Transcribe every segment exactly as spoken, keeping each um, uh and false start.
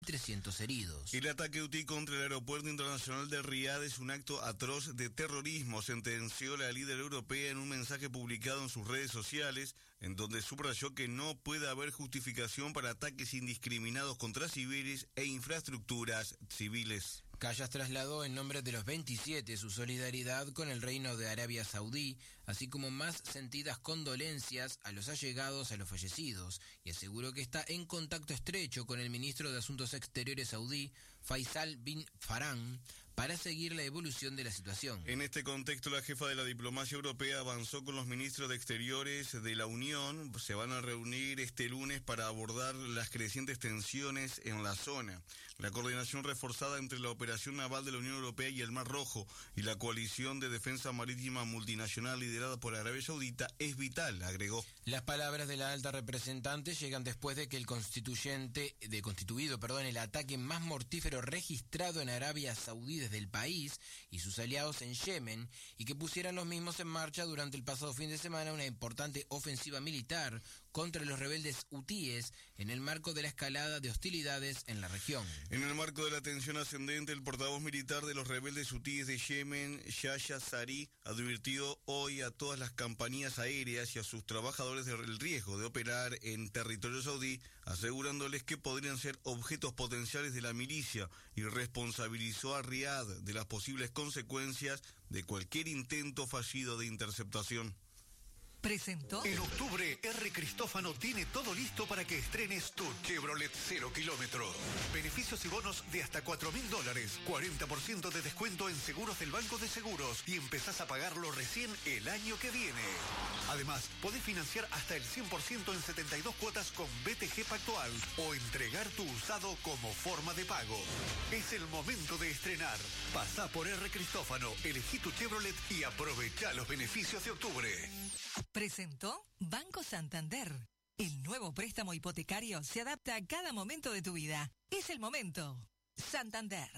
trescientos heridos. El ataque hutí contra el aeropuerto internacional de Riad es un acto atroz de terrorismo, sentenció la líder europea en un mensaje publicado en sus redes sociales, en donde subrayó que no puede haber justificación para ataques indiscriminados contra civiles e infraestructuras civiles. Callas trasladó en nombre de los veintisiete su solidaridad con el Reino de Arabia Saudí, así como más sentidas condolencias a los allegados a los fallecidos, y aseguró que está en contacto estrecho con el ministro de Asuntos Exteriores saudí, Faisal bin Farhan, para seguir la evolución de la situación. En este contexto, la jefa de la diplomacia europea avanzó con los ministros de Exteriores de la Unión. Se van a reunir este lunes para abordar las crecientes tensiones en la zona. La coordinación reforzada entre la operación naval de la Unión Europea y el Mar Rojo y la coalición de defensa marítima multinacional liderada por Arabia Saudita es vital, agregó. Las palabras de la alta representante llegan después de que el constituyente, de constituido, perdón, el ataque más mortífero registrado en Arabia Saudí del país y sus aliados en Yemen, y que pusieran los mismos en marcha durante el pasado fin de semana una importante ofensiva militar contra los rebeldes hutíes en el marco de la escalada de hostilidades en la región. En el marco de la tensión ascendente, el portavoz militar de los rebeldes hutíes de Yemen, Yahya Sari, advirtió hoy a todas las compañías aéreas y a sus trabajadores del riesgo de operar en territorio saudí, asegurándoles que podrían ser objetos potenciales de la milicia, y responsabilizó a Riad de las posibles consecuencias de cualquier intento fallido de interceptación. Presentó. En octubre, R. Cristófano tiene todo listo para que estrenes tu Chevrolet cero kilómetro. Beneficios y bonos de hasta cuatro mil dólares, cuarenta por ciento de descuento en seguros del Banco de Seguros y empezás a pagarlo recién el año que viene. Además, podés financiar hasta el cien por ciento en setenta y dos cuotas con B T G Pactual o entregar tu usado como forma de pago. Es el momento de estrenar. Pasá por R. Cristófano, elegí tu Chevrolet y aprovecha los beneficios de octubre. Presentó Banco Santander. El nuevo préstamo hipotecario se adapta a cada momento de tu vida. Es el momento. Santander.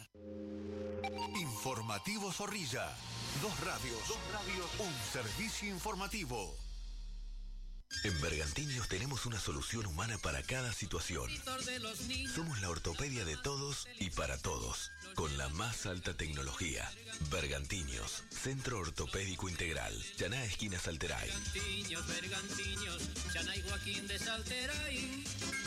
Informativo Zorrilla. Dos radios. Dos radios. Un servicio informativo. En Bergantiños tenemos una solución humana para cada situación. Somos la ortopedia de todos y para todos, con la más alta tecnología. Bergantiños, Centro Ortopédico Integral, Chaná esquina Salteray. Bergantiños, Bergantiños, Chaná y Joaquín de Salteray.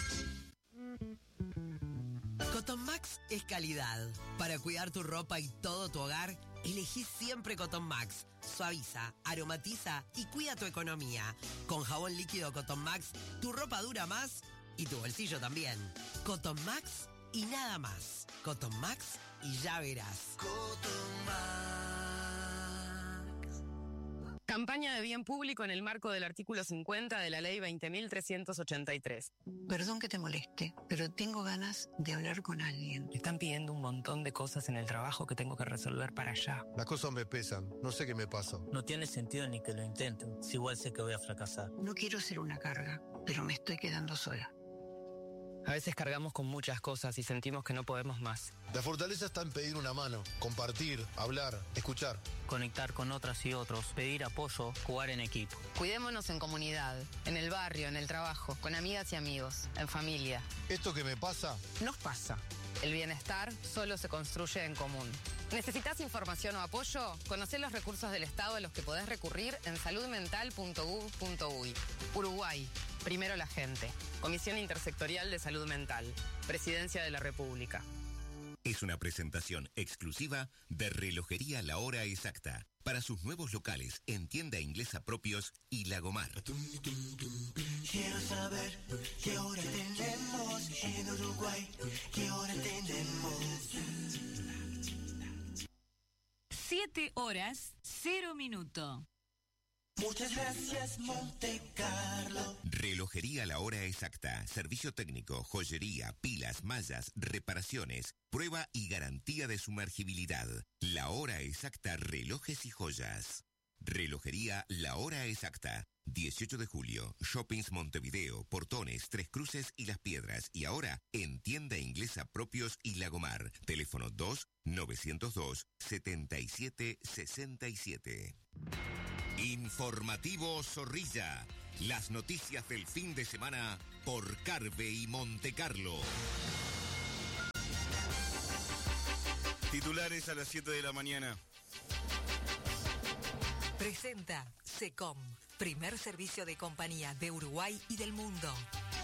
Cotton Max es calidad. Para cuidar tu ropa y todo tu hogar, elegí siempre Cotton Max. Suaviza, aromatiza y cuida tu economía. Con jabón líquido Cotton Max, tu ropa dura más y tu bolsillo también. Cotton Max y nada más. Cotton Max y ya verás. Cotton Max. Campaña de bien público en el marco del artículo cincuenta de la ley veinte mil trescientos ochenta y tres. Perdón que te moleste, pero tengo ganas de hablar con alguien. Me están pidiendo un montón de cosas en el trabajo que tengo que resolver para allá. Las cosas me pesan, no sé qué me pasa. No tiene sentido ni que lo intenten, si igual sé que voy a fracasar. No quiero ser una carga, pero me estoy quedando sola. A veces cargamos con muchas cosas y sentimos que no podemos más. La fortaleza está en pedir una mano, compartir, hablar, escuchar. Conectar con otras y otros, pedir apoyo, jugar en equipo. Cuidémonos en comunidad, en el barrio, en el trabajo, con amigas y amigos, en familia. ¿Esto que me pasa? Nos pasa. El bienestar solo se construye en común. ¿Necesitas información o apoyo? Conocé los recursos del Estado a los que podés recurrir en salud mental punto gov punto uy. Uruguay. Primero la gente. Comisión Intersectorial de Salud Mental. Presidencia de la República. Es una presentación exclusiva de Relojería La Hora Exacta. Para sus nuevos locales en tienda inglesa propios y Lagomar. Quiero saber qué hora tenemos en Uruguay. ¿Qué hora tenemos? Siete horas, cero minuto. Muchas gracias, Monte Carlo. Relojería La Hora Exacta. Servicio técnico, joyería, pilas, mallas, reparaciones, prueba y garantía de sumergibilidad. La Hora Exacta, relojes y joyas. Relojería La Hora Exacta. dieciocho de julio, Shoppings Montevideo, Portones, Tres Cruces y Las Piedras. Y ahora, en tienda inglesa propios y Lagomar. Teléfono dos nueve cero dos, siete siete seis siete. Informativo Zorrilla. Las noticias del fin de semana por Carve y Montecarlo. Titulares a las siete de la mañana. Presenta SECOM, primer servicio de compañía de Uruguay y del mundo.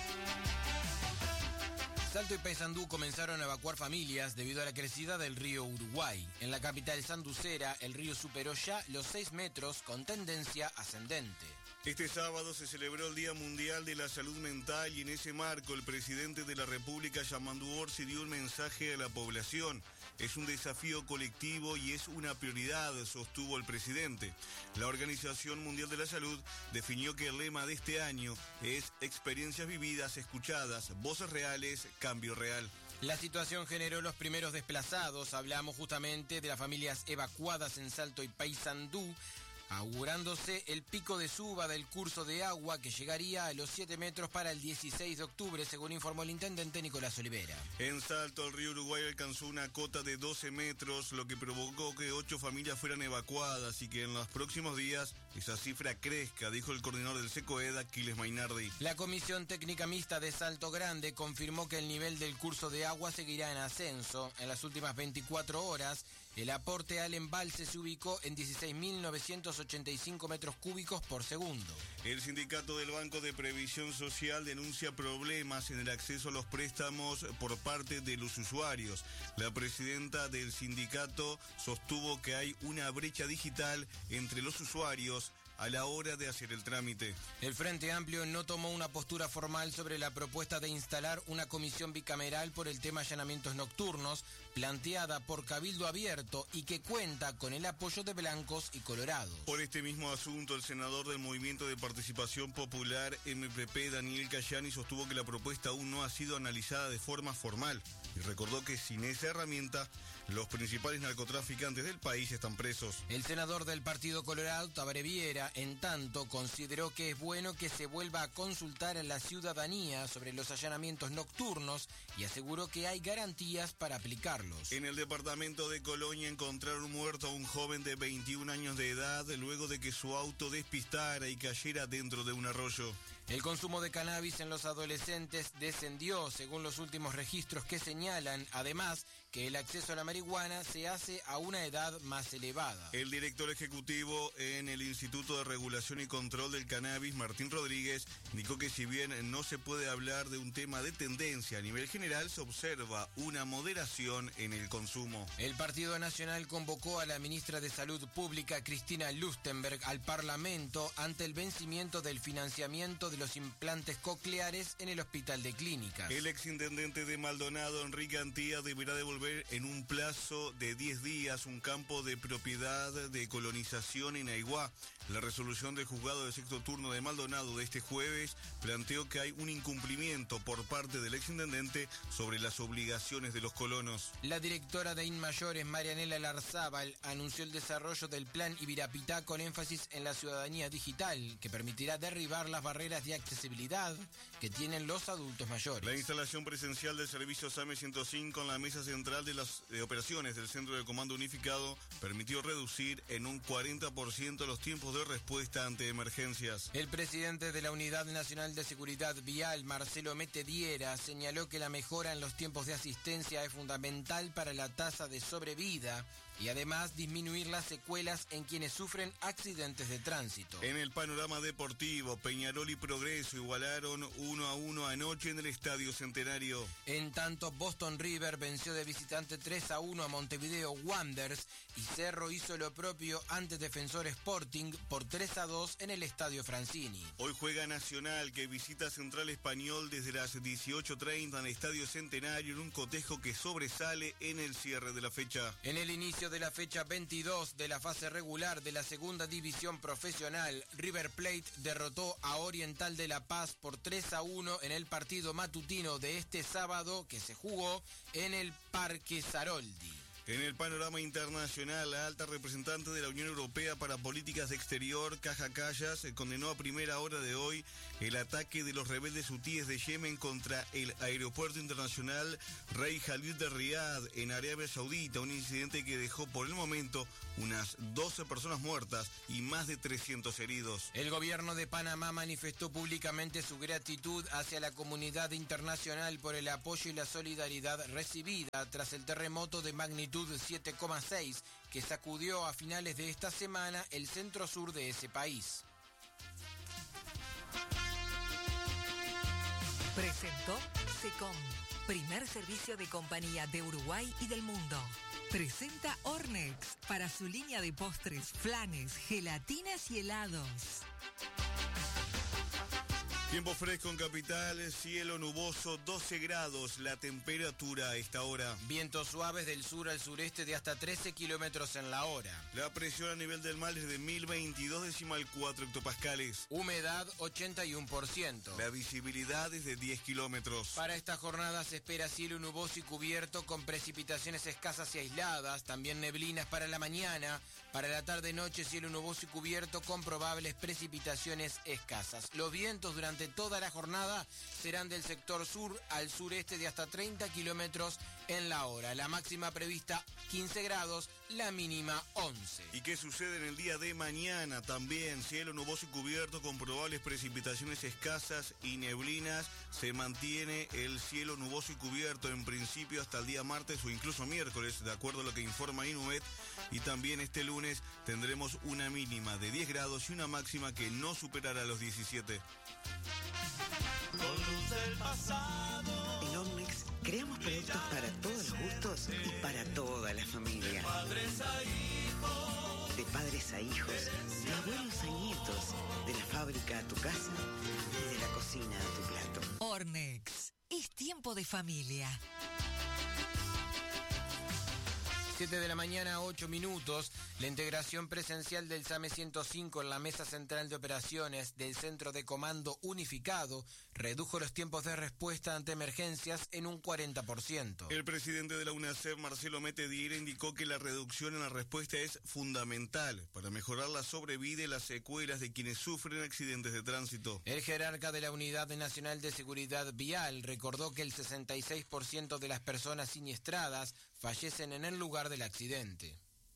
Salto y Paysandú comenzaron a evacuar familias debido a la crecida del río Uruguay. En la capital sanducera, el río superó ya los seis metros con tendencia ascendente. Este sábado se celebró el Día Mundial de la Salud Mental y en ese marco el presidente de la República, Yamandu Orsi, dio un mensaje a la población. Es un desafío colectivo y es una prioridad, sostuvo el presidente. La Organización Mundial de la Salud definió que el lema de este año es experiencias vividas, escuchadas, voces reales, cambio real. La situación generó los primeros desplazados. Hablamos justamente de las familias evacuadas en Salto y Paysandú, augurándose el pico de suba del curso de agua que llegaría a los siete metros para el dieciséis de octubre, según informó el intendente Nicolás Olivera. En Salto, el río Uruguay alcanzó una cota de doce metros, lo que provocó que ocho familias fueran evacuadas y que en los próximos días esa cifra crezca, dijo el coordinador del SECOED, Aquiles Mainardi. La Comisión Técnica Mixta de Salto Grande confirmó que el nivel del curso de agua seguirá en ascenso. En las últimas veinticuatro horas, el aporte al embalse se ubicó en dieciséis mil novecientos ochenta y cinco metros cúbicos por segundo. El sindicato del Banco de Previsión Social denuncia problemas en el acceso a los préstamos por parte de los usuarios. La presidenta del sindicato sostuvo que hay una brecha digital entre los usuarios a la hora de hacer el trámite. El Frente Amplio no tomó una postura formal sobre la propuesta de instalar una comisión bicameral por el tema allanamientos nocturnos, planteada por Cabildo Abierto y que cuenta con el apoyo de blancos y colorados. Por este mismo asunto, el senador del Movimiento de Participación Popular, M P P, Daniel Cayani, sostuvo que la propuesta aún no ha sido analizada de forma formal y recordó que sin esa herramienta, los principales narcotraficantes del país están presos. El senador del Partido Colorado, Tabaré Viera, en tanto, consideró que es bueno que se vuelva a consultar a la ciudadanía sobre los allanamientos nocturnos y aseguró que hay garantías para aplicarlos. En el departamento de Colonia encontraron muerto a un joven de veintiún años de edad luego de que su auto despistara y cayera dentro de un arroyo. El consumo de cannabis en los adolescentes descendió, según los últimos registros que señalan, además, que el acceso a la marihuana se hace a una edad más elevada. El director ejecutivo en el Instituto de Regulación y Control del Cannabis, Martín Rodríguez, indicó que si bien no se puede hablar de un tema de tendencia a nivel general, se observa una moderación en el consumo. El Partido Nacional convocó a la ministra de Salud Pública, Cristina Lustenberg, al Parlamento ante el vencimiento del financiamiento de los implantes cocleares en el Hospital de Clínicas. El exintendente de Maldonado, Enrique Antía, deberá devolver en un plazo de diez días un campo de propiedad de colonización en Aiguá. La resolución del juzgado de sexto turno de Maldonado de este jueves planteó que hay un incumplimiento por parte del exintendente sobre las obligaciones de los colonos. La directora de Inmayores, Marianela Larzábal, anunció el desarrollo del plan Ibirapitá con énfasis en la ciudadanía digital, que permitirá derribar las barreras de accesibilidad que tienen los adultos mayores. La instalación presencial del servicio SAME ciento cinco en la mesa central de las de operaciones del Centro de Comando Unificado permitió reducir en un cuarenta por ciento los tiempos de respuesta ante emergencias. El presidente de la Unidad Nacional de Seguridad Vial, Marcelo Metediera, señaló que la mejora en los tiempos de asistencia es fundamental para la tasa de sobrevida y además disminuir las secuelas en quienes sufren accidentes de tránsito. En el panorama deportivo, Peñarol y Progreso igualaron uno a uno anoche en el Estadio Centenario. En tanto, Boston River venció de visitante tres a uno a Montevideo Wanderers y Cerro hizo lo propio ante Defensor Sporting por tres a dos en el Estadio Francini. Hoy juega Nacional, que visita Central Español desde las dieciocho treinta en el Estadio Centenario en un cotejo que sobresale en el cierre de la fecha. En el inicio de la fecha veintidós de la fase regular de la segunda división profesional, River Plate derrotó a Oriental de La Paz por tres a uno en el partido matutino de este sábado que se jugó en el Parque Saroldi. En el panorama internacional, la alta representante de la Unión Europea para Políticas de Exterior, Kaja Kallas, condenó a primera hora de hoy el ataque de los rebeldes hutíes de Yemen contra el aeropuerto internacional Rey Khalid de Riad en Arabia Saudita, un incidente que dejó por el momento unas doce personas muertas y más de trescientos heridos. El gobierno de Panamá manifestó públicamente su gratitud hacia la comunidad internacional por el apoyo y la solidaridad recibida tras el terremoto de magnitud magnitud siete coma seis que sacudió a finales de esta semana el centro-sur de ese país. Presentó SECOM, primer servicio de compañía de Uruguay y del mundo. Presenta Ornex para su línea de postres, flanes, gelatinas y helados. Tiempo fresco en Capital, cielo nuboso, doce grados, la temperatura a esta hora. Vientos suaves del sur al sureste de hasta trece kilómetros en la hora. La presión a nivel del mar es de mil veintidós decimal cuatro hectopascales. Humedad ochenta y uno por ciento. La visibilidad es de diez kilómetros. Para esta jornada se espera cielo nuboso y cubierto con precipitaciones escasas y aisladas, también neblinas para la mañana. Para la tarde-noche cielo nuboso y cubierto con probables precipitaciones escasas. Los vientos durante toda la jornada serán del sector sur al sureste de hasta treinta kilómetros en la hora. La máxima prevista quince grados, la mínima once. ¿Y qué sucede en el día de mañana? También cielo nuboso y cubierto con probables precipitaciones escasas y neblinas. Se mantiene el cielo nuboso y cubierto en principio hasta el día martes o incluso miércoles, de acuerdo a lo que informa Inumet. Y también este lunes tendremos una mínima de diez grados y una máxima que no superará los diecisiete. Con luz del pasado. En Ornex creamos productos para todos los gustos y para toda la familia. De padres a hijos. De padres a hijos, de abuelos a nietos, de la fábrica a tu casa y de la cocina a tu plato. Ornex, es tiempo de familia. siete de la mañana, ocho minutos. La integración presencial del SAME ciento cinco en la Mesa Central de Operaciones del Centro de Comando Unificado redujo los tiempos de respuesta ante emergencias en un cuarenta por ciento. El presidente de la UNACEF, Marcelo Metediera, indicó que la reducción en la respuesta es fundamental para mejorar la sobrevida y las secuelas de quienes sufren accidentes de tránsito. El jerarca de la Unidad Nacional de Seguridad Vial recordó que el sesenta y seis por ciento de las personas siniestradas fallecen en el lugar del accidente.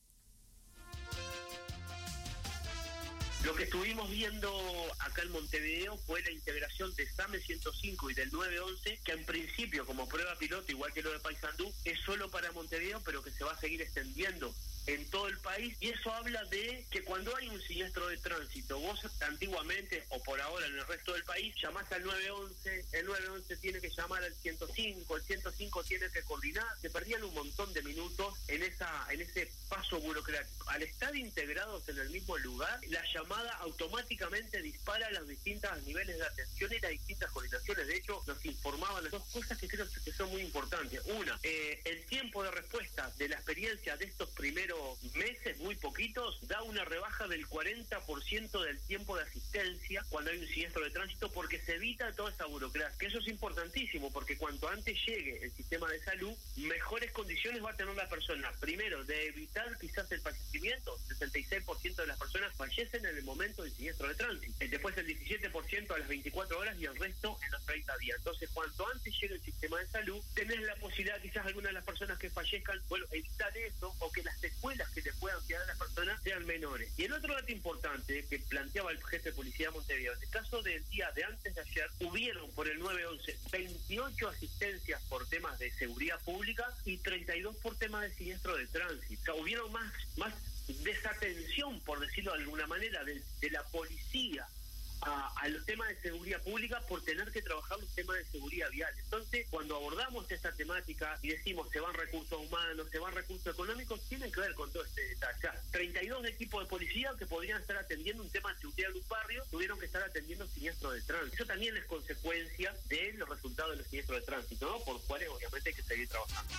Lo que estuvimos viendo acá en Montevideo fue la integración de SAME ciento cinco y del nueve once, que en principio como prueba piloto, igual que lo de Paysandú, es solo para Montevideo, pero que se va a seguir extendiendo en todo el país, y eso habla de que cuando hay un siniestro de tránsito, vos antiguamente o por ahora en el resto del país llamás al nueve once, el nueve once tiene que llamar al ciento cinco, el ciento cinco tiene que coordinar, se perdían un montón de minutos en esa en ese paso burocrático. Al estar integrados en el mismo lugar, la llamada automáticamente dispara los distintos niveles de atención y las distintas coordinaciones. De hecho, nos informaban las dos cosas que creo que son muy importantes. Una, eh, el tiempo de respuesta de la experiencia de estos primeros meses, muy poquitos, da una rebaja del cuarenta por ciento del tiempo de asistencia cuando hay un siniestro de tránsito, porque se evita toda esa burocracia. Que eso es importantísimo, porque cuanto antes llegue el sistema de salud, mejores condiciones va a tener la persona. Primero, de evitar quizás el fallecimiento. sesenta y seis por ciento de las personas fallecen en el momento del siniestro de tránsito. Después el diecisiete por ciento a las veinticuatro horas y el resto en los treinta días. Entonces, cuanto antes llegue el sistema de salud, tenés la posibilidad, quizás algunas de las personas que fallezcan, bueno, evitar eso, o que las escuelas que le puedan quedar a las personas sean menores. Y el otro dato importante que planteaba el jefe de policía de Montevideo, en el caso del día de antes de ayer, hubieron por el nueve once veintiocho asistencias por temas de seguridad pública y treinta y dos por temas de siniestro de tránsito. O sea, hubieron más, más desatención, por decirlo de alguna manera, de, de la policía A, a los temas de seguridad pública por tener que trabajar los temas de seguridad vial. Entonces, cuando abordamos esta temática y decimos se van recursos humanos, se van recursos económicos, tienen que ver con todo este detalle. O sea, treinta y dos equipos de policía que podrían estar atendiendo un tema de seguridad de un barrio, tuvieron que estar atendiendo siniestros de tránsito. Eso también es consecuencia de los resultados de los siniestros de tránsito, ¿no? Por los cuales obviamente hay que seguir trabajando.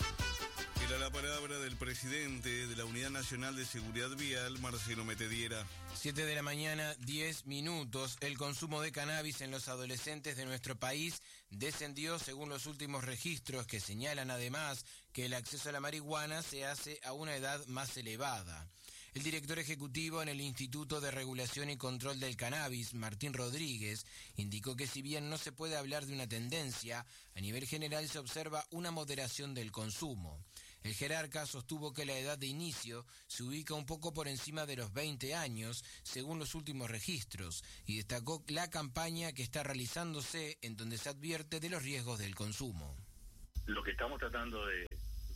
Era la palabra del presidente de la Unidad Nacional de Seguridad Vial, Marcelo Metediera. siete de la mañana, diez minutos. El consumo de cannabis en los adolescentes de nuestro país descendió según los últimos registros, que señalan además que el acceso a la marihuana se hace a una edad más elevada. El director ejecutivo en el Instituto de Regulación y Control del Cannabis, Martín Rodríguez, indicó que si bien no se puede hablar de una tendencia, a nivel general se observa una moderación del consumo. El jerarca sostuvo que la edad de inicio se ubica un poco por encima de los veinte años, según los últimos registros, y destacó la campaña que está realizándose en donde se advierte de los riesgos del consumo. Lo que estamos tratando de,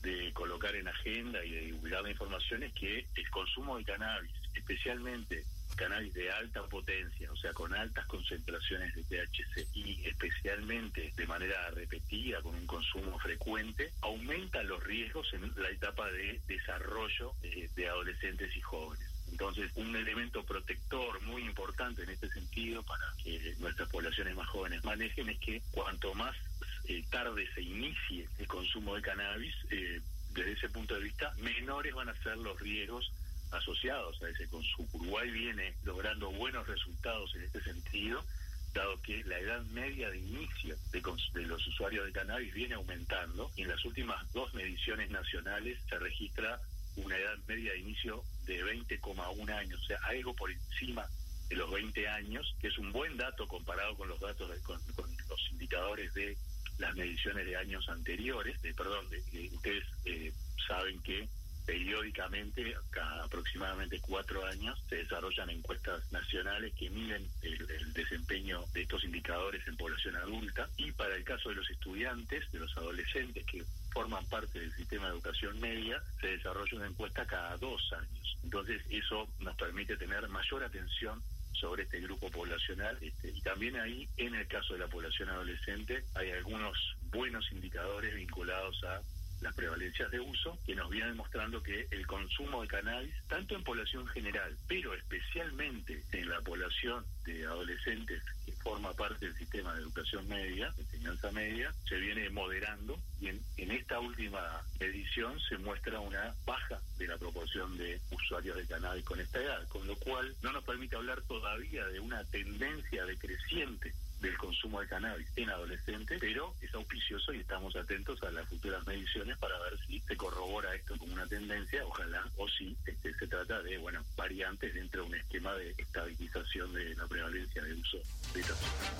de colocar en agenda y de divulgar la información es que el consumo de cannabis, especialmente cannabis de alta potencia, o sea, con altas concentraciones de T H C y especialmente de manera repetida, con un consumo frecuente, aumenta los riesgos en la etapa de desarrollo eh, de adolescentes y jóvenes. Entonces, un elemento protector muy importante en este sentido para que nuestras poblaciones más jóvenes manejen es que cuanto más eh, tarde se inicie el consumo de cannabis, eh, desde ese punto de vista, menores van a ser los riesgos asociados a ese consumo. Uruguay viene logrando buenos resultados en este sentido, dado que la edad media de inicio de, de los usuarios de cannabis viene aumentando, y en las últimas dos mediciones nacionales se registra una edad media de inicio de veinte coma uno años, o sea, algo por encima de los veinte años, que es un buen dato comparado con los datos, de, con, con los indicadores de las mediciones de años anteriores, de, perdón, de, de, ustedes eh, saben que periódicamente, cada aproximadamente cuatro años, se desarrollan encuestas nacionales que miden el, el desempeño de estos indicadores en población adulta, y para el caso de los estudiantes, de los adolescentes que forman parte del sistema de educación media, se desarrolla una encuesta cada dos años. Entonces eso nos permite tener mayor atención sobre este grupo poblacional, este, y también ahí, en el caso de la población adolescente, hay algunos buenos indicadores vinculados a las prevalencias de uso, que nos vienen mostrando que el consumo de cannabis, tanto en población general, pero especialmente en la población de adolescentes que forma parte del sistema de educación media, de enseñanza media, se viene moderando, y en, en esta última edición se muestra una baja de la proporción de usuarios de cannabis con esta edad, con lo cual no nos permite hablar todavía de una tendencia decreciente del consumo de cannabis en adolescentes, pero es auspicioso y estamos atentos a las futuras mediciones para ver si se corrobora esto como una tendencia, ojalá, o si este, se trata de, bueno, variantes dentro de un esquema de estabilización de la prevalencia de uso de estas.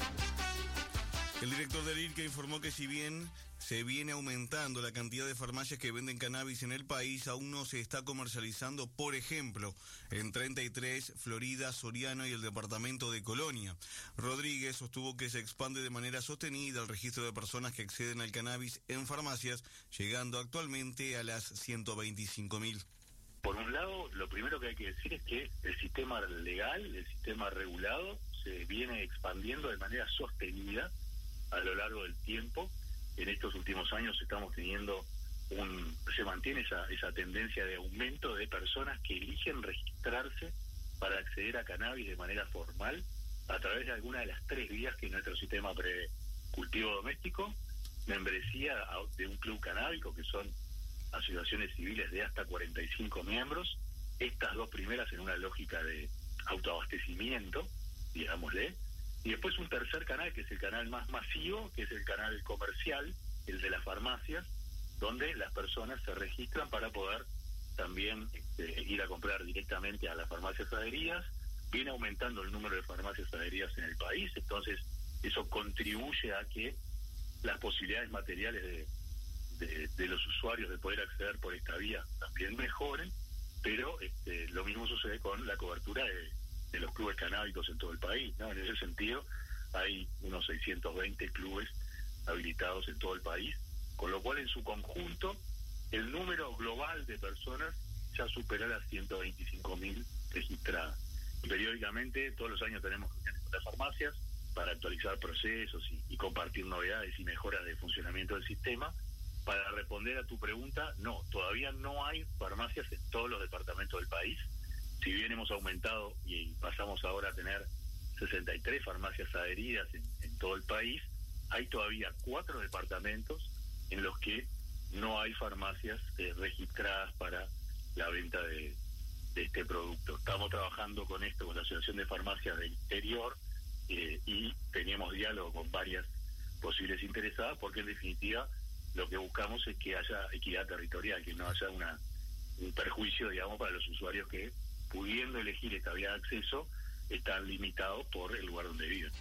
El director del I R C A informó que si bien se viene aumentando la cantidad de farmacias que venden cannabis en el país, aún no se está comercializando, por ejemplo, en treinta y tres, Florida, Soriano y el departamento de Colonia. Rodríguez sostuvo que se expande de manera sostenida el registro de personas que acceden al cannabis en farmacias, llegando actualmente a las ciento veinticinco mil. Por un lado, lo primero que hay que decir es que el sistema legal, el sistema regulado, se viene expandiendo de manera sostenida a lo largo del tiempo. En estos últimos años estamos teniendo un, se mantiene esa, esa tendencia de aumento de personas que eligen registrarse para acceder a cannabis de manera formal a través de alguna de las tres vías que nuestro sistema prevé: cultivo doméstico, membresía de un club canábico, que son asociaciones civiles de hasta cuarenta y cinco miembros, estas dos primeras en una lógica de autoabastecimiento, digámosle, y después un tercer canal, que es el canal más masivo, que es el canal comercial, el de las farmacias, donde las personas se registran para poder también este, ir a comprar directamente a las farmacias adheridas. Viene aumentando el número de farmacias adheridas en el país, entonces eso contribuye a que las posibilidades materiales de, de, de los usuarios de poder acceder por esta vía también mejoren, pero este, lo mismo sucede con la cobertura de de los clubes canábicos en todo el país, ¿no? En ese sentido, hay unos seiscientos veinte clubes habilitados en todo el país, con lo cual en su conjunto el número global de personas ya supera las ciento veinticinco mil registradas. Periódicamente, todos los años tenemos reuniones con las farmacias para actualizar procesos y, y compartir novedades y mejoras de funcionamiento del sistema. Para responder a tu pregunta, no, todavía no hay farmacias en todos los departamentos del país. Si bien hemos aumentado y pasamos ahora a tener sesenta y tres farmacias adheridas en, en todo el país, hay todavía cuatro departamentos en los que no hay farmacias eh, registradas para la venta de, de este producto. Estamos trabajando con esto, con la Asociación de Farmacias del Interior, eh, y teníamos diálogo con varias posibles interesadas, porque en definitiva lo que buscamos es que haya equidad territorial, que no haya una un perjuicio, digamos, para los usuarios que, pudiendo elegir esta vía de acceso, están limitados por el lugar donde viven.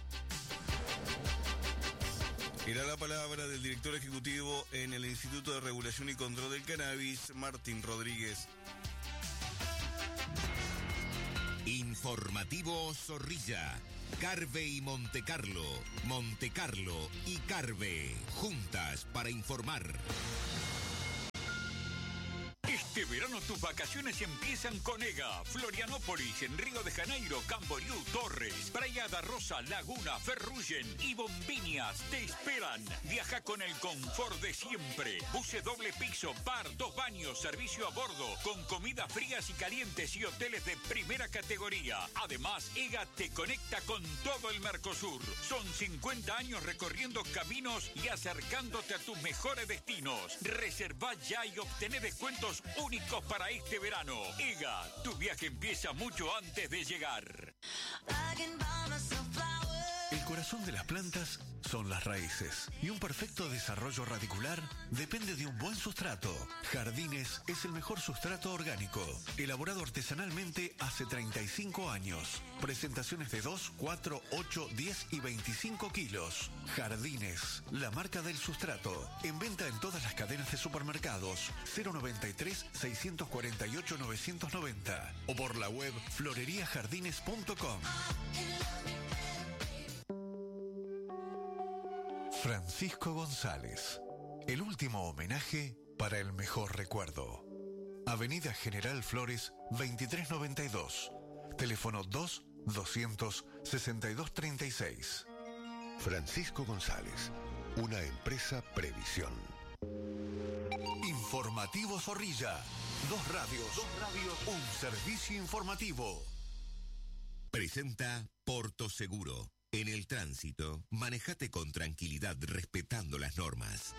Era la palabra del director ejecutivo en el Instituto de Regulación y Control del Cannabis, Martín Rodríguez. Informativo Zorrilla. Carve y Montecarlo. Montecarlo y Carve. Juntas para informar. verano tus vacaciones empiezan con EGA. Florianópolis, en Río de Janeiro, Camboriú, Torres, Praia da Rosa, Laguna, Ferrugem y Bombiñas te esperan. Viaja con el confort de siempre. Buses doble piso, bar, dos baños, servicio a bordo, con comidas frías y calientes y hoteles de primera categoría. Además, EGA te conecta con todo el Mercosur. Son cincuenta años recorriendo caminos y acercándote a tus mejores destinos. Reserva ya y obtené descuentos únicos para este verano. EGA, tu viaje empieza mucho antes de llegar. El corazón de las plantas son las raíces y un perfecto desarrollo radicular depende de un buen sustrato. Jardines es el mejor sustrato orgánico, elaborado artesanalmente hace treinta y cinco años. Presentaciones de dos, cuatro, ocho, diez y veinticinco kilos. Jardines, la marca del sustrato. En venta en todas las cadenas de supermercados. cero noventa y tres, seiscientos cuarenta y ocho, novecientos noventa o por la web florería jardines punto com. Francisco González. El último homenaje para el mejor recuerdo. Avenida General Flores, veintitrés noventa y dos. Teléfono dos, doscientos sesenta y dos treinta y seis. Francisco González. Una empresa Previsión. Informativo Zorrilla. Dos radios. Dos radios. Un servicio informativo. Presenta Porto Seguro. En el tránsito, manejate con tranquilidad respetando las normas.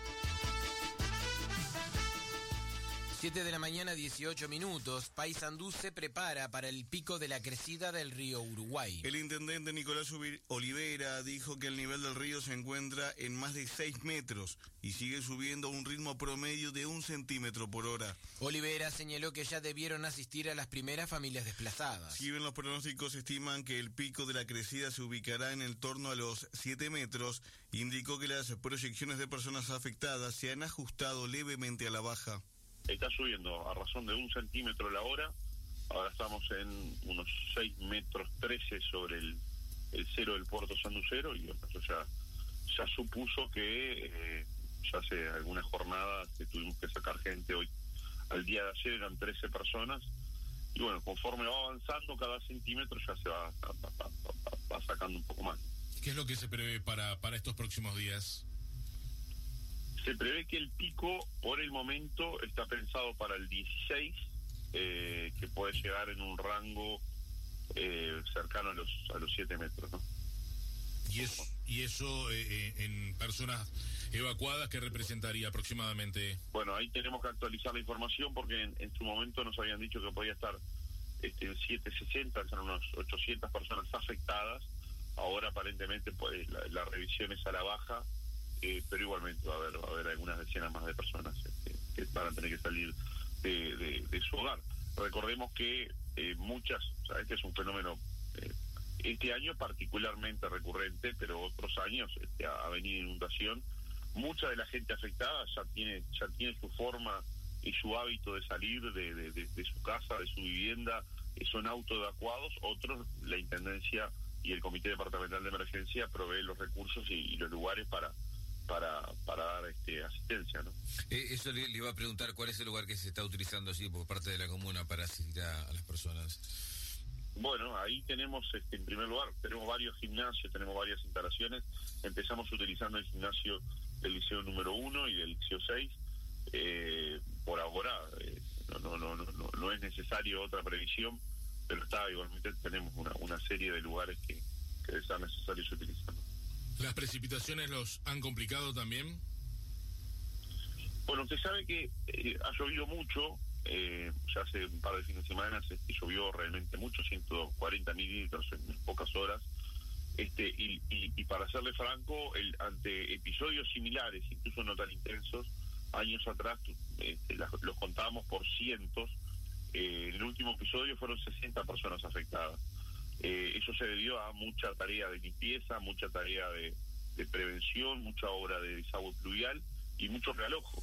siete de la mañana, dieciocho minutos. Paysandú se prepara para el pico de la crecida del río Uruguay. El intendente Nicolás Olivera dijo que el nivel del río se encuentra en más de seis metros y sigue subiendo a un ritmo promedio de un centímetro por hora. Olivera señaló que ya debieron asistir a las primeras familias desplazadas. Si bien los pronósticos estiman que el pico de la crecida se ubicará en el torno a los siete metros, indicó que las proyecciones de personas afectadas se han ajustado levemente a la baja. Está subiendo a razón de un centímetro la hora. Ahora estamos en unos seis metros trece sobre el, el cero del puerto sanducero y bueno, eso ya, ya supuso que eh, ya hace algunas jornadas que tuvimos que sacar gente. Hoy, al día de ayer eran trece personas y bueno, conforme va avanzando cada centímetro ya se va, va, va, va, va sacando un poco más. ¿Qué es lo que se prevé para, para estos próximos días? Se prevé que el pico, por el momento, está pensado para el dieciséis, eh, que puede llegar en un rango eh, cercano a los a los siete metros, ¿no? ¿Y, es, y eso eh, en personas evacuadas qué representaría aproximadamente? Bueno, ahí tenemos que actualizar la información porque en, en su momento nos habían dicho que podía estar este, en setecientos sesenta, son unas ochocientas personas afectadas. Ahora aparentemente pues, la, la revisión es a la baja. Eh, pero igualmente va a haber va a haber algunas decenas más de personas este, que van a tener que salir de, de, de su hogar. Recordemos que eh, muchas, o sea, este es un fenómeno eh, este año particularmente recurrente, pero otros años este, ha, ha venido inundación. Mucha de la gente afectada ya tiene ya tiene su forma y su hábito de salir de, de, de, de su casa, de su vivienda, eh, son autoevacuados. Otros, la Intendencia y el Comité Departamental de Emergencia provee los recursos y, y los lugares para para para dar este asistencia, ¿no? Eh, eso le, le iba a preguntar, ¿cuál es el lugar que se está utilizando así por parte de la comuna para asistir a, a las personas? Bueno, ahí tenemos, este, en primer lugar, tenemos varios gimnasios, tenemos varias instalaciones. Empezamos utilizando el gimnasio del liceo número uno y del liceo seis. Eh, por ahora eh, no, no, no, no, no es necesario otra previsión, pero está, igualmente tenemos una, una serie de lugares que, que están necesarios utilizar. ¿Las precipitaciones los han complicado también? Bueno, usted sabe que eh, ha llovido mucho, eh, ya hace un par de fines de semana este, llovió realmente mucho, ciento cuarenta mililitros en pocas horas, este y, y, y para serle franco, el, ante episodios similares, incluso no tan intensos, años atrás este, las, los contábamos por cientos. Eh, en el último episodio fueron sesenta personas afectadas. Eh, eso se debió a mucha tarea de limpieza, mucha tarea de, de prevención, mucha obra de desagüe pluvial y mucho realojo.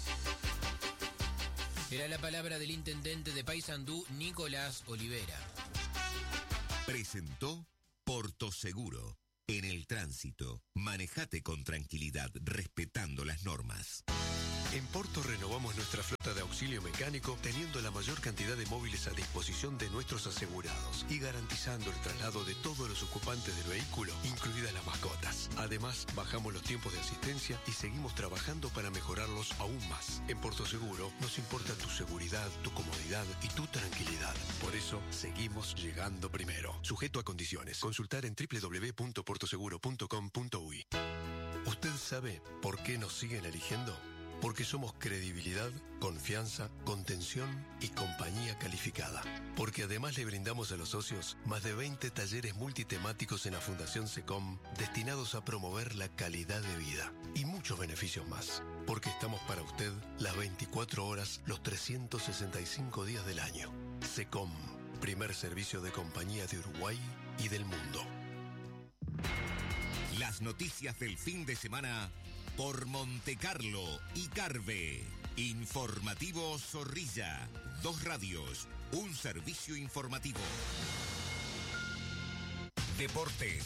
Era la palabra del intendente de Paysandú, Nicolás Olivera. Presentó Porto Seguro. En el tránsito, manejate con tranquilidad respetando las normas. En Porto renovamos nuestra flota de auxilio auxilio mecánico, teniendo la mayor cantidad de móviles a disposición de nuestros asegurados y garantizando el traslado de todos los ocupantes del vehículo, incluidas las mascotas. Además, bajamos los tiempos de asistencia y seguimos trabajando para mejorarlos aún más. En Porto Seguro nos importa tu seguridad, tu comodidad y tu tranquilidad. Por eso, seguimos llegando primero. Sujeto a condiciones. Consultar en doble u doble u doble u punto porto seguro punto com punto u y. ¿Usted sabe por qué nos siguen eligiendo? Porque somos credibilidad, confianza, contención y compañía calificada. Porque además le brindamos a los socios más de veinte talleres multitemáticos en la Fundación SECOM destinados a promover la calidad de vida y muchos beneficios más. Porque estamos para usted las veinticuatro horas, los trescientos sesenta y cinco días del año. SECOM, primer servicio de compañía de Uruguay y del mundo. Las noticias del fin de semana por Montecarlo y Carve. Informativo Zorrilla. Dos radios, un servicio informativo. Deportes.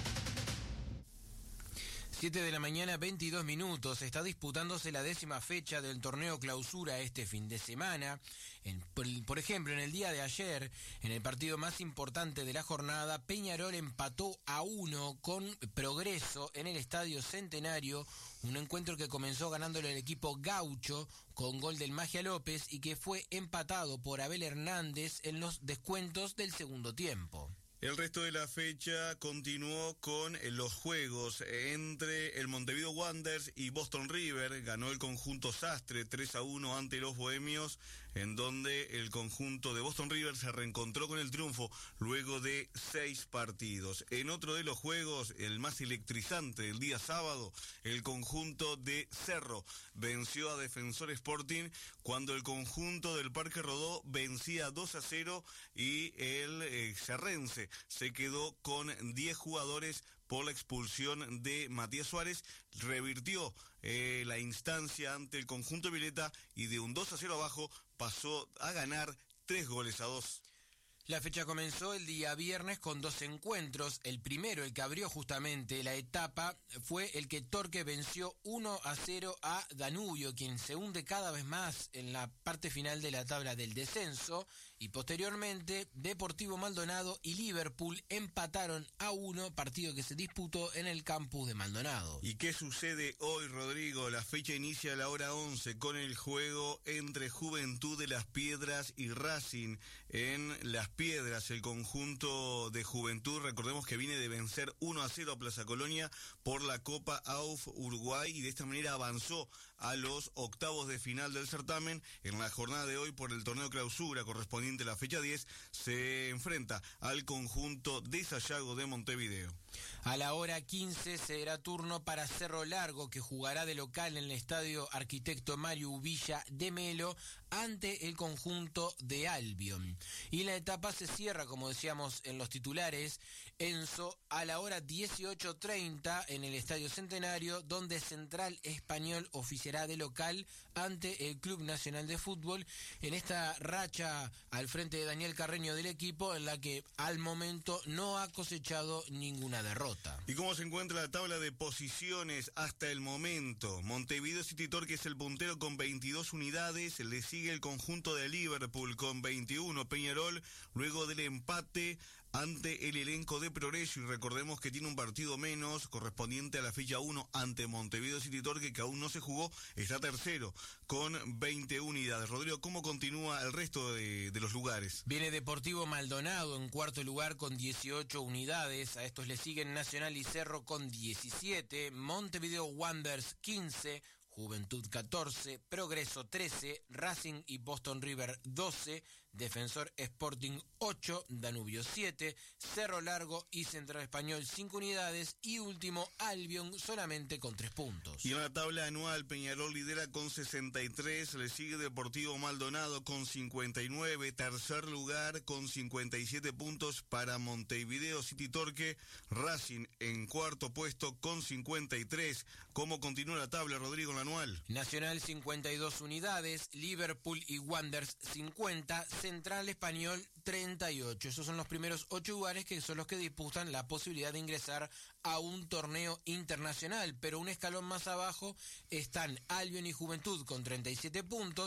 siete de la mañana, veintidós minutos. Está disputándose la décima fecha del torneo clausura este fin de semana. En, por, por ejemplo, en el día de ayer, en el partido más importante de la jornada, Peñarol empató a uno con Progreso en el Estadio Centenario. Un encuentro que comenzó ganándole el equipo gaucho con gol del Magia López y que fue empatado por Abel Hernández en los descuentos del segundo tiempo. El resto de la fecha continuó con los juegos entre el Montevideo Wanderers y Boston River. Ganó el conjunto Sastre tres a uno ante los bohemios, en donde el conjunto de Boston River se reencontró con el triunfo luego de seis partidos. En otro de los juegos, el más electrizante del día sábado, el conjunto de Cerro venció a Defensor Sporting cuando el conjunto del Parque Rodó vencía dos a cero y el eh, cerrense se quedó con diez jugadores por la expulsión de Matías Suárez. Revirtió eh, la instancia ante el conjunto violeta y de un dos a cero abajo pasó a ganar tres goles a dos. La fecha comenzó el día viernes con dos encuentros. El primero, el que abrió justamente la etapa, fue el que Torque venció uno a cero a Danubio, quien se hunde cada vez más en la parte final de la tabla del descenso. Y posteriormente, Deportivo Maldonado y Liverpool empataron a uno, partido que se disputó en el campus de Maldonado. ¿Y qué sucede hoy, Rodrigo? La fecha inicia a la hora once con el juego entre Juventud de Las Piedras y Racing en Las Piedras. El conjunto de Juventud, recordemos que viene de vencer uno a cero a Plaza Colonia por la Copa A U F Uruguay y de esta manera avanzó a los octavos de final del certamen. En la jornada de hoy por el torneo clausura correspondiente a la fecha diez se enfrenta al conjunto de Sayago de Montevideo. A la hora quince será turno para Cerro Largo, que jugará de local en el estadio Arquitecto Mario Uvilla de Melo ante el conjunto de Albion. Y la etapa se cierra, como decíamos en los titulares, Enzo, a la hora dieciocho treinta en el Estadio Centenario, donde Central Español oficiará de local ante el Club Nacional de Fútbol en esta racha al frente de Daniel Carreño del equipo, en la que al momento no ha cosechado ninguna derrota. ¿Y cómo se encuentra la tabla de posiciones hasta el momento? Montevideo City Torque es el puntero con veintidós unidades, le sigue el conjunto de Liverpool con veintiuno, Peñarol luego del empate ante el elenco de Progreso, y recordemos que tiene un partido menos correspondiente a la fecha uno ante Montevideo City Torque, que aún no se jugó, está tercero con veinte unidades. Rodrigo, ¿cómo continúa el resto de, de los lugares? Viene Deportivo Maldonado en cuarto lugar con dieciocho unidades, a estos le siguen Nacional y Cerro con diecisiete, Montevideo Wanderers quince, Juventud catorce, Progreso trece, Racing y Boston River doce, Defensor Sporting ocho, Danubio siete, Cerro Largo y Central Español cinco unidades y último Albion solamente con tres puntos. Y en la tabla anual Peñarol lidera con sesenta y tres, le sigue Deportivo Maldonado con cincuenta y nueve, tercer lugar con cincuenta y siete puntos para Montevideo City Torque, Racing en cuarto puesto con cincuenta y tres. ¿Cómo continúa la tabla, Rodrigo, en la anual? Nacional cincuenta y dos unidades, Liverpool y Wanderers cincuenta, Central Español treinta y ocho. Esos son los primeros ocho lugares que son los que disputan la posibilidad de ingresar a un torneo internacional, pero un escalón más abajo están Albion y Juventud con treinta y siete puntos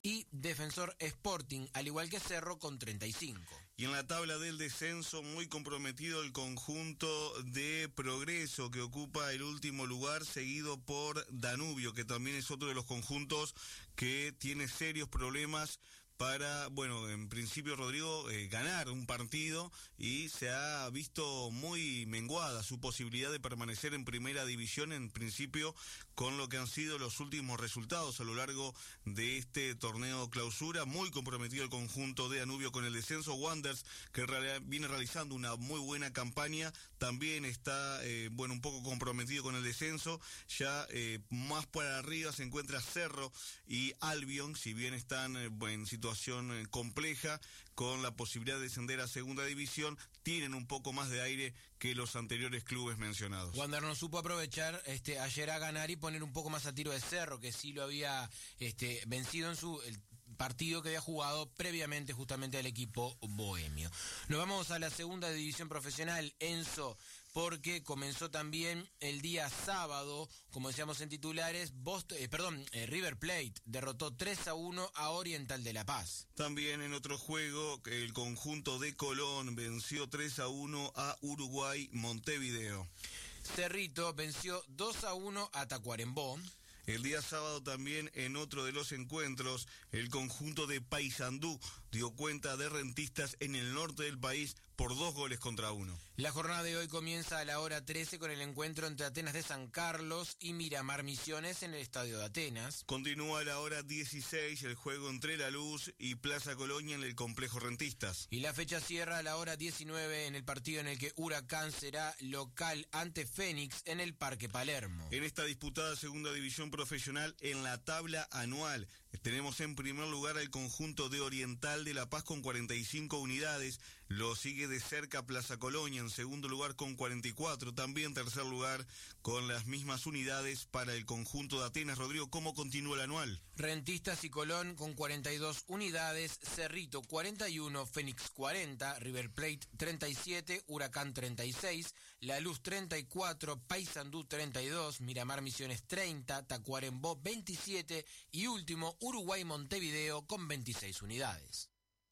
y Defensor Sporting, al igual que Cerro, con treinta y cinco. Y en la tabla del descenso, muy comprometido el conjunto de Progreso, que ocupa el último lugar, seguido por Danubio, que también es otro de los conjuntos que tiene serios problemas para, bueno, en principio, Rodrigo, eh, ganar un partido, y se ha visto muy menguada su posibilidad de permanecer en primera división, en principio, con lo que han sido los últimos resultados a lo largo de este torneo clausura. Muy comprometido el conjunto de Danubio con el descenso. Wanderers, que viene realizando una muy buena campaña, también está, eh, bueno, un poco comprometido con el descenso. Ya eh, más para arriba se encuentra Cerro y Albion, si bien están eh, en situación eh, compleja, con la posibilidad de descender a segunda división, tienen un poco más de aire que los anteriores clubes mencionados. Wander no supo aprovechar este, ayer a ganar y poner un poco más a tiro de Cerro, que sí lo había este, vencido en su el partido que había jugado previamente justamente al equipo bohemio. Nos vamos a la segunda división profesional, Enzo, porque comenzó también el día sábado, como decíamos en titulares, Boston, eh, perdón, eh, River Plate derrotó tres a uno a Oriental de La Paz. También en otro juego, el conjunto de Colón venció tres a uno a Uruguay Montevideo. Cerrito venció dos a uno a Tacuarembó. El día sábado también, en otro de los encuentros, el conjunto de Paysandú dio cuenta de Rentistas en el norte del país por dos goles contra uno. La jornada de hoy comienza a la hora trece con el encuentro entre Atenas de San Carlos y Miramar Misiones en el Estadio de Atenas. Continúa a la hora dieciséis el juego entre La Luz y Plaza Colonia en el complejo Rentistas. Y la fecha cierra a la hora diecinueve en el partido en el que Huracán será local ante Fénix en el Parque Palermo. En esta disputada segunda división profesional, en la tabla anual, tenemos en primer lugar al conjunto de Oriental de La Paz con cuarenta y cinco unidades, lo sigue de cerca Plaza Colonia en segundo lugar con cuarenta y cuatro, también tercer lugar con las mismas unidades para el conjunto de Atenas. Rodrigo, ¿cómo continúa el anual? Rentistas y Colón con cuarenta y dos unidades, Cerrito cuarenta y uno, Fénix cuarenta, River Plate treinta y siete, Huracán treinta y seis, La Luz treinta y cuatro, Paysandú treinta y dos, Miramar Misiones treinta, Tacuarembó veintisiete y último Uruguay Montevideo con veintiséis unidades.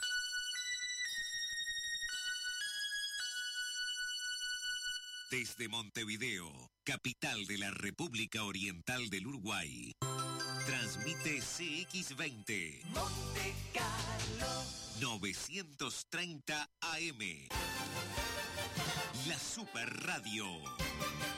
Desde Montevideo, capital de la República Oriental del Uruguay, transmite C X veinte Monte Carlo novecientos treinta A M, la Super Radio.